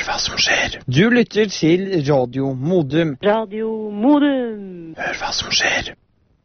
Hør hva som skjer. Du lytter til Radio Modum. Radio Modum. Hør hva som skjer.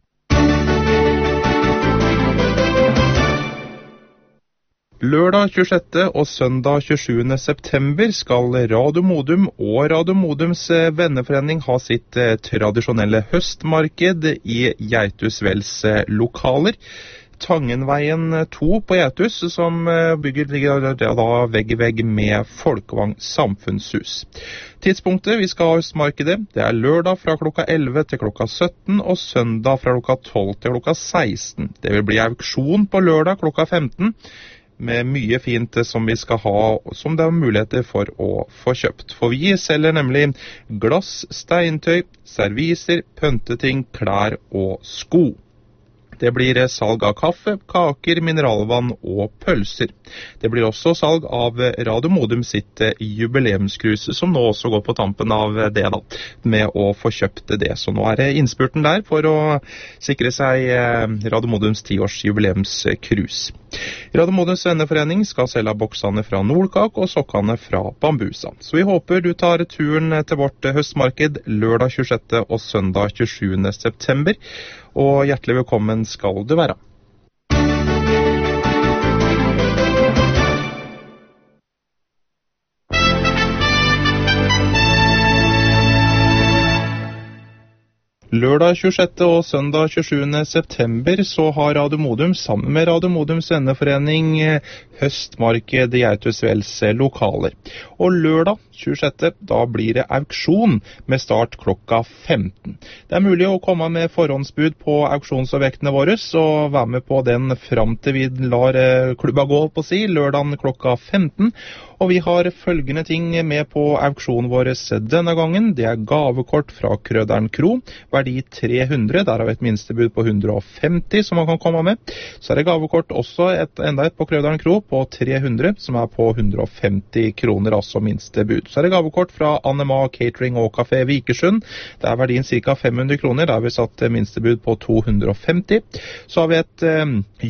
Lørdag 26. og søndag 27. september skal Radio Modum og Radio Modums venneforening ha sitt tradisjonelle høstmarked i Geitusvells lokaler. Tangenveien 2 på Geitus, som ligger da vegg i vegg med Folkevang samfunnshus. Tidspunktet vi skal ha høstmarkedet, det er lørdag fra klokka 11 til klokka 17 og søndag fra klokka 12 til klokka 16. Det vil bli auksjon på lørdag klokka 15, med mye fint som vi skal ha, som det er muligheter for å få kjøpt. For vi selger nemlig glass, steintøy, serviser, pønteting, klær og sko. Det blir salg av kaffe, kaker, mineralvann og pølser. Det blir også salg av Radio Modum sitt jubileumskrus, som nå også går på tampen av det da, med å få kjøpt det. Så nå er det innspurten der for å sikre seg Radio Modums 10-års jubileumskrus. Radio Modums venneforening skal selge boksene fra Nordkak og sokkene fra Bambusa. Så vi håper du tar turen til vårt høstmarked lørdag 26. og søndag 27. september. Og hjertelig velkommen skal du være. Lørdag 26. og søndag 27. september så har Radio Modum sammen med Radio Modums venneforening høstmarked i Geitusvells lokaler. Og lørdag 26. da blir det auksjon med start klokka 15. Det er mulig å komme med forhåndsbud på auksjonsobjektene våre, og være med på den frem til vi lar klubba gå på si, lørdagen klokka 15. Og vi har følgende ting med på auksjonen vår denne gangen. Det er gavekort fra Krøderen Kro, verdi 300, der har vi et minstebud på 150 som man kan komme med. Så er det gavekort også enda et på Krøderen Kro på 300, som er på 150 kroner, altså minstebud. Så er det gavekort fra Anema Catering og Café Vikersund. Det er verdien ca. 500 kroner, der har vi satt minstebud på 250. Så har vi et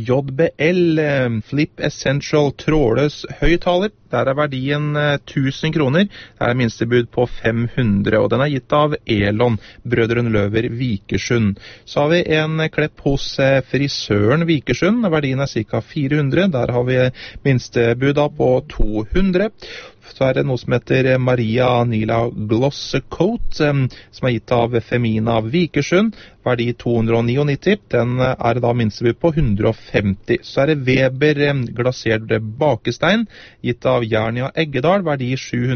JBL Flip Essential trådløs høyttaler. Der er verdien 1000 kroner. Det er minstebud på 500, og den er gitt av Elon, Brødrene Løver Vikersund. Så har vi en klepp hos frisøren Vikersund. Verdien er ca. 400. Der har vi minstebud da på 200. Så er det noe som heter Maria Nila Gloss Coat, som er gitt av Femina Vikersund. Verdi 299, den er da minstebud på 150. Så er det Weber glasert bakestein, gitt av Jernia Eggedal, verdi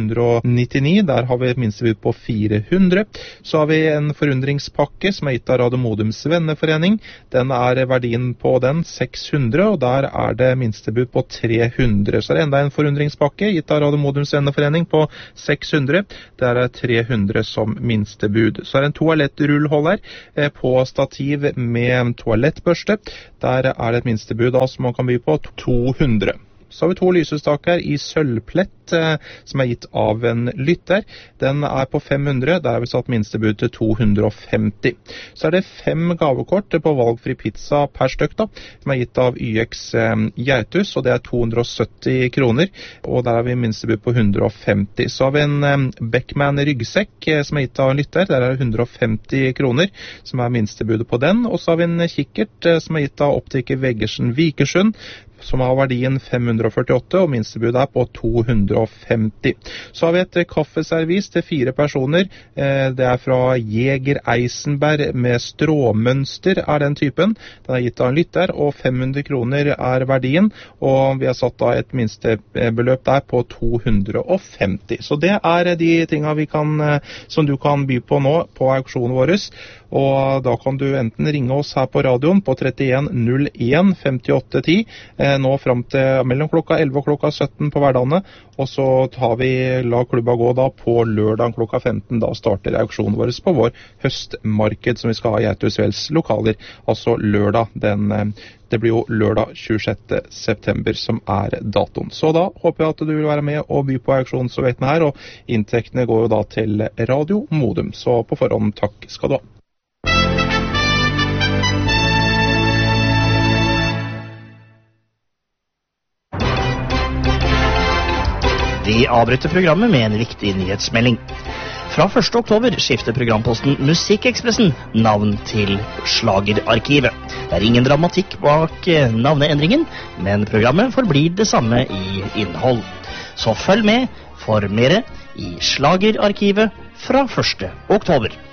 799, der har vi minstebud på 400. Så har vi en forundringspakke som er gitt av Radio Modums venneforening. Den er verdien på den 600, og der er det minstebud på 300. Så er det enda en forundringspakke, gitt av Radio Modums venneforening på 600. Der er 300 som minstebud. Så er det en toalettrullholder på stativ med toalettbørste. Der er det et minstebud da, som man kan by på 200. Så har vi 2 lysestaker i sølvplett som er gitt av en lytter. Den er på 500, der har vi satt minstebud til 250. Så er det 5 gavekort på valgfri pizza per stykk da, som er gitt av YX Geitus, og det er 270 kroner, og der har vi minstebud på 150. Så har vi en Beckman ryggsekk som er gitt av en lytter, der er det 150 kroner, som er minstebudet på den, og så har vi en kikkert som er gitt av optiker Veggersen Vikersund, som har verdien 548, og minstebud er på 250. Så har vi et kaffeservis til 4 personer. Det er fra Jeger Eisenberg med stråmønster, er den typen. Den er gitt av en lytter, og 500 kroner er verdien, og vi har satt da et minstebeløp der på 250. Så det er de tingene som du kan by på nå på auksjonen vår, og da kan du enten ringe oss her på radioen på 31 01 58 10, nå frem til mellom klokka 11 og klokka 17 på hverdagene, og så la klubba gå da på lørdag klokka 15. Da starter auksjonen vår på vår høstmarked som vi skal ha i Geitusvells lokaler, altså lørdag det blir jo lørdag 26. september som er datoen. Så da håper jeg at du vil være med og by på auksjonsobjektene her, og inntektene går jo da til Radio Modum, så på forhånd takk skal du ha. Vi avbryter programmet med en viktig nyhetsmelding. Fra 1. oktober skifter programposten Musikkekspressen navn til Slagerarkivet. Det er ingen dramatikk bak navneendringen, men programmet forblir det samme i innhold. Så følg med for mere i Slagerarkivet fra 1. oktober.